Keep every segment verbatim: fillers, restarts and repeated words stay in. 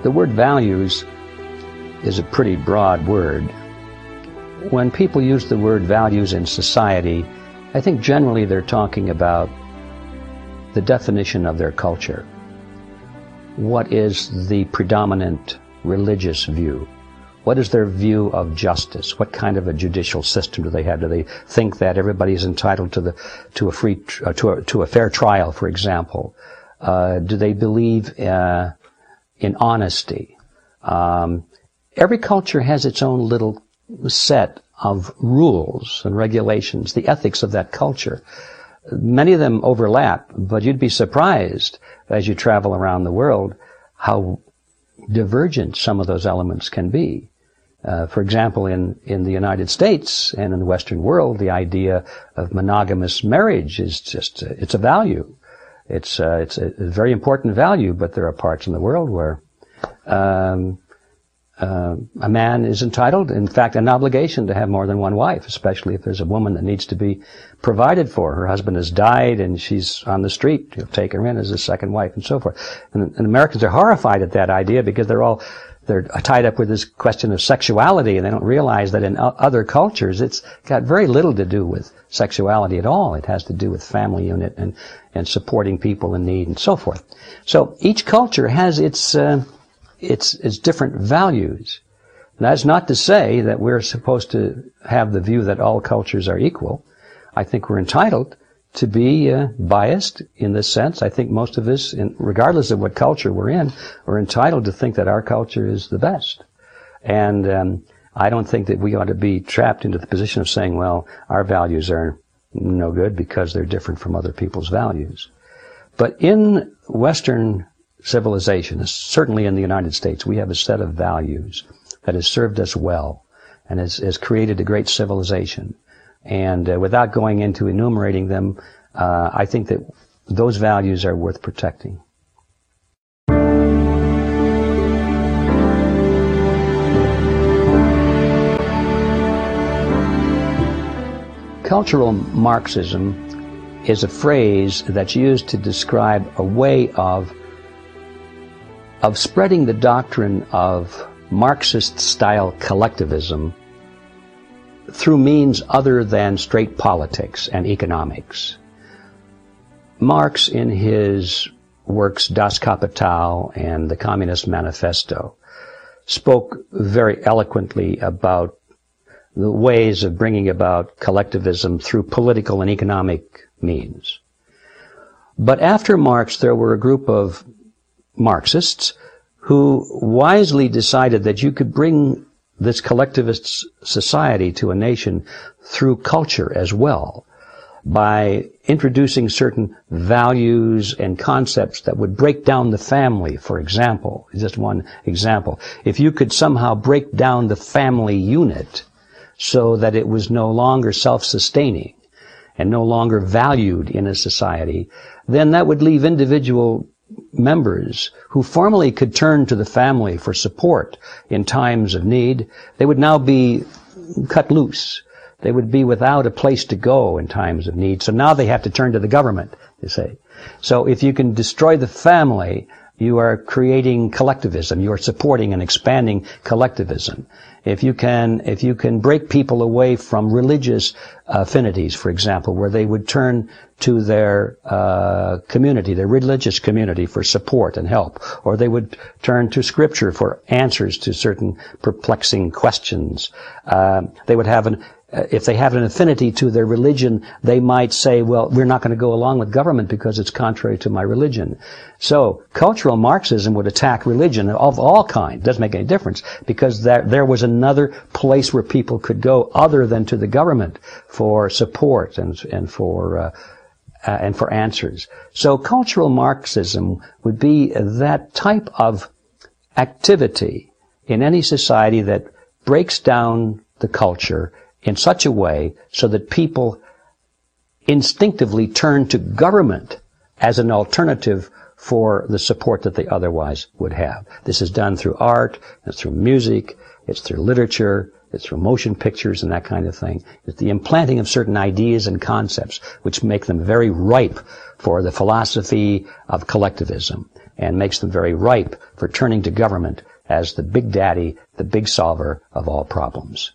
The word values is a pretty broad word. When people use the word values in society, I think generally they're talking about the definition of their culture. What is the predominant religious view? What is their view of justice? What kind of a judicial system do they have? Do they think that everybody is entitled to the to a free uh, to a to a fair trial, for example? Uh, do they believe uh, in honesty? Um, every culture has its own little set of rules and regulations, the ethics of that culture. Many of them overlap, but you'd be surprised as you travel around the world how divergent some of those elements can be. Uh, for example, in, in the United States and in the Western world, the idea of monogamous marriage is just, uh, it's a value. It's, uh, it's a, a very important value, but there are parts in the world where um, uh, a man is entitled, in fact, an obligation to have more than one wife, especially if there's a woman that needs to be provided for. Her husband has died and she's on the street. You'll take her in as a second wife and so forth. And, and Americans are horrified at that idea because they're all they're tied up with this question of sexuality, and they don't realize that in other cultures it's got very little to do with sexuality at all. It has to do with family unit and, and supporting people in need and so forth. So each culture has its uh, its its different values. And that's not to say that we're supposed to have the view that all cultures are equal. I think we're entitled to be uh, biased in this sense. I think most of us, in, regardless of what culture we're in, are entitled to think that our culture is the best. And um, I don't think that we ought to be trapped into the position of saying, well, our values are no good because they're different from other people's values. But in Western civilization, certainly in the United States, we have a set of values that has served us well and has, has created a great civilization. And uh, without going into enumerating them, uh, I think that those values are worth protecting. Cultural Marxism is a phrase that's used to describe a way of of spreading the doctrine of Marxist-style collectivism through means other than straight politics and economics. Marx, in his works Das Kapital and the Communist Manifesto, spoke very eloquently about the ways of bringing about collectivism through political and economic means. But after Marx, there were a group of Marxists who wisely decided that you could bring this collectivist society to a nation through culture as well, by introducing certain values and concepts that would break down the family, for example. Just one example. If you could somehow break down the family unit so that it was no longer self-sustaining and no longer valued in a society, then that would leave individual members who formerly could turn to the family for support in times of need. They would now be cut loose. They would be without a place to go in times of need. So now they have to turn to the government, you say. So if you can destroy the family, you are creating collectivism. You are supporting and expanding collectivism. If you can, if you can break people away from religious affinities, for example, where they would turn to their uh, community, their religious community, for support and help, or they would turn to Scripture for answers to certain perplexing questions. Uh, they would have an If they have an affinity to their religion, they might say, well, we're not going to go along with government because it's contrary to my religion. So, cultural Marxism would attack religion of all kinds. It doesn't make any difference, because there, there was another place where people could go other than to the government for support and, and for, uh, uh, and for answers. So, cultural Marxism would be that type of activity in any society that breaks down the culture in such a way so that people instinctively turn to government as an alternative for the support that they otherwise would have. This is done through art, it's through music, it's through literature, it's through motion pictures and that kind of thing. It's the implanting of certain ideas and concepts which make them very ripe for the philosophy of collectivism. and makes them very ripe for turning to government as the big daddy, the big solver of all problems.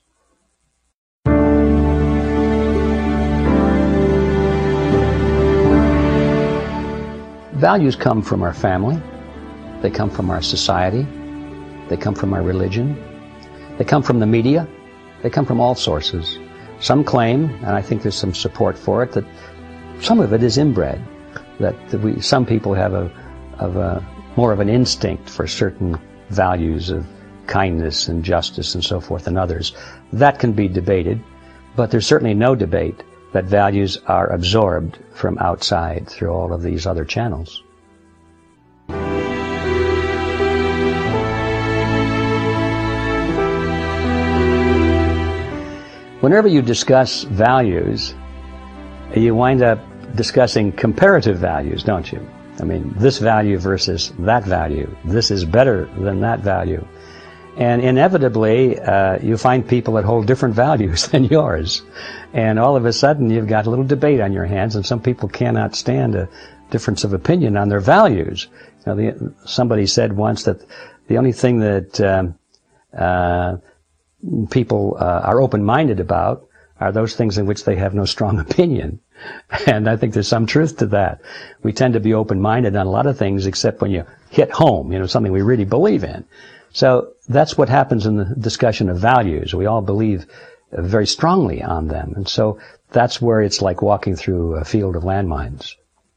Values come from our family, they come from our society, they come from our religion, they come from the media, they come from all sources. Some claim, and I think there's some support for it, that some of it is inbred, that, that we, some people have a, of a, more of an instinct for certain values of kindness and justice and so forth than others. That can be debated, but there's certainly no debate that values are absorbed from outside through all of these other channels. Whenever you discuss values, you wind up discussing comparative values, don't you? I mean, this value versus that value. This is better than that value. And inevitably, uh, you find people that hold different values than yours. And all of a sudden, you've got a little debate on your hands, and some people cannot stand a difference of opinion on their values. You know, the, somebody said once that the only thing that um, uh, people uh, are open-minded about are those things in which they have no strong opinion. And I think there's some truth to that. We tend to be open-minded on a lot of things except when you hit home, you know, something we really believe in. So that's what happens in the discussion of values. We all believe very strongly on them. And so that's where it's like walking through a field of landmines.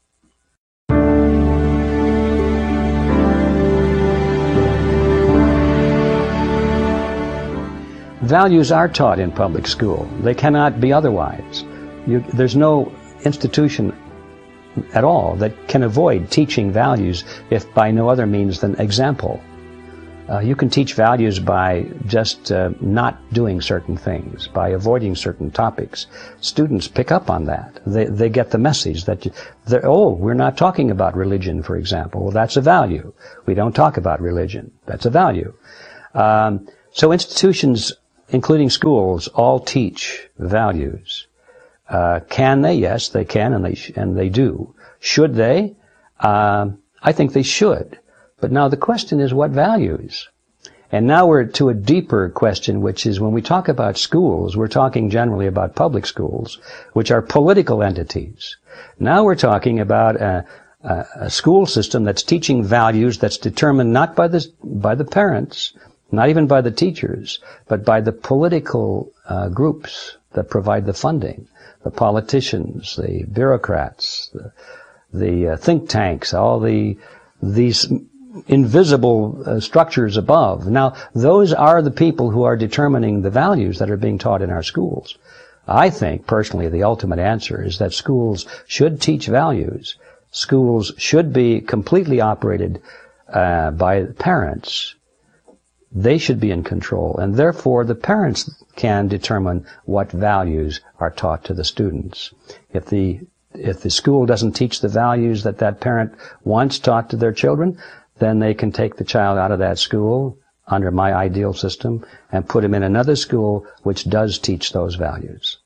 Values are taught in public school. They cannot be otherwise. You, there's no institution at all that can avoid teaching values if by no other means than example. Uh, you can teach values by just uh, not doing certain things, by avoiding certain topics. Students pick up on that. They, they get the message that, you, oh, we're not talking about religion, for example. Well, that's a value. We don't talk about religion. That's a value. Um, so institutions, including schools, all teach values. Uh, can they? Yes, they can, and they sh- and they do. Should they? Uh, I think they should. But now the question is, what values? And now we're to a deeper question, which is when we talk about schools, we're talking generally about public schools, which are political entities. Now we're talking about a, a, a school system that's teaching values that's determined not by the by the parents, not even by the teachers, but by the political uh, groups that provide the funding, the politicians, the bureaucrats, the, the uh, think tanks, all the these invisible uh, structures above. Now, those are the people who are determining the values that are being taught in our schools. I think, personally, the ultimate answer is that schools should teach values. Schools should be completely operated uh, by parents. They should be in control, and therefore the parents can determine what values are taught to the students. If the if the school doesn't teach the values that that parent wants taught to their children, then they can take the child out of that school under my ideal system and put him in another school which does teach those values.